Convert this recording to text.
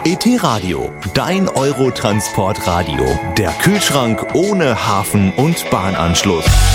ET-Radio, dein Eurotransportradio. Der Kühlschrank ohne Hafen- und Bahnanschluss.